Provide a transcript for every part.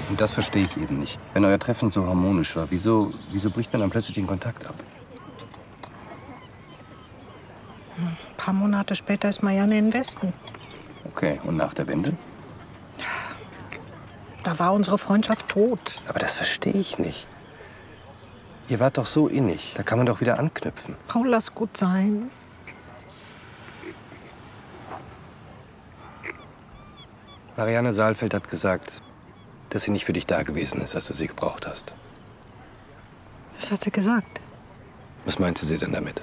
Und das verstehe ich eben nicht. Wenn euer Treffen so harmonisch war, wieso bricht man dann plötzlich den Kontakt ab? Ein paar Monate später ist Marianne in den Westen. Okay, und nach der Wende? Da war unsere Freundschaft tot. Aber das verstehe ich nicht. Ihr wart doch so innig. Da kann man doch wieder anknüpfen. Paul, lass gut sein. Marianne Saalfeld hat gesagt, dass sie nicht für dich da gewesen ist, als du sie gebraucht hast. Was hat sie gesagt? Was meinte sie denn damit?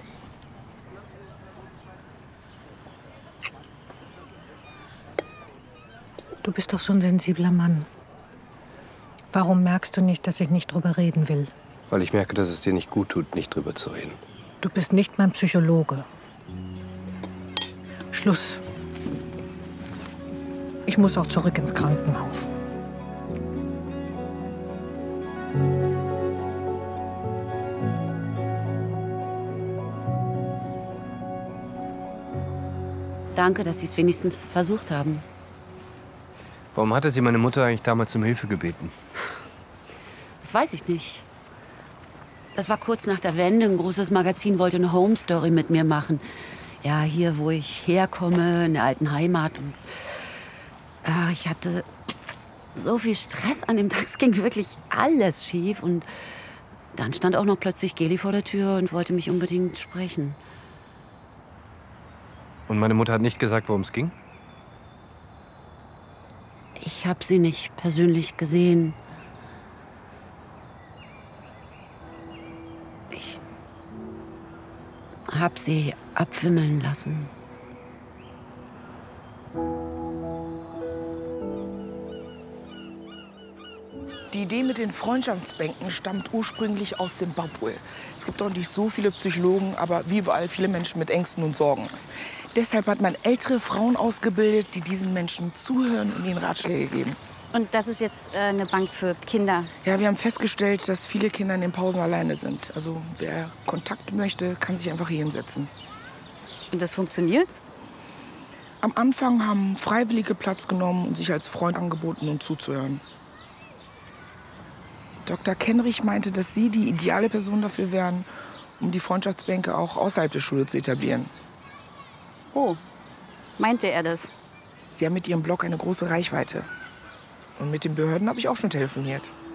Du bist doch so ein sensibler Mann. Warum merkst du nicht, dass ich nicht drüber reden will? Weil ich merke, dass es dir nicht gut tut, nicht drüber zu reden. Du bist nicht mein Psychologe. Schluss. Ich muss auch zurück ins Krankenhaus. Danke, dass Sie es wenigstens versucht haben. Warum hatte sie meine Mutter eigentlich damals um Hilfe gebeten? Das weiß ich nicht. Das war kurz nach der Wende. Ein großes Magazin wollte eine Home Story mit mir machen. Ja, hier, wo ich herkomme, in der alten Heimat. Und, ich hatte so viel Stress an dem Tag. Es ging wirklich alles schief. Und dann stand auch noch plötzlich Geli vor der Tür und wollte mich unbedingt sprechen. Und meine Mutter hat nicht gesagt, worum es ging? Ich habe sie nicht persönlich gesehen. Ich habe sie abwimmeln lassen. Die Idee mit den Freundschaftsbänken stammt ursprünglich aus Simbabwe. Es gibt dort nicht so viele Psychologen, aber wie überall viele Menschen mit Ängsten und Sorgen. Deshalb hat man ältere Frauen ausgebildet, die diesen Menschen zuhören und ihnen Ratschläge geben. Und das ist jetzt eine Bank für Kinder? Ja, wir haben festgestellt, dass viele Kinder in den Pausen alleine sind. Also wer Kontakt möchte, kann sich einfach hier hinsetzen. Und das funktioniert? Am Anfang haben Freiwillige Platz genommen und sich als Freund angeboten, um zuzuhören. Dr. Kenrich meinte, dass Sie die ideale Person dafür wären, um die Freundschaftsbänke auch außerhalb der Schule zu etablieren. Oh, meinte er das? Sie haben mit Ihrem Blog eine große Reichweite. Und mit den Behörden habe ich auch schon telefoniert.